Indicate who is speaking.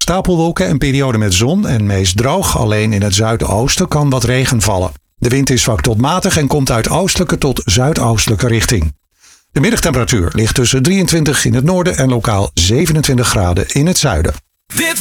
Speaker 1: stapelwolken en perioden met zon en meest droog. Alleen in het zuidoosten kan wat regen vallen. De wind is zwak tot matig en komt uit oostelijke tot zuidoostelijke richting. De middagtemperatuur ligt tussen 23 in het noorden en lokaal 27 graden in het zuiden.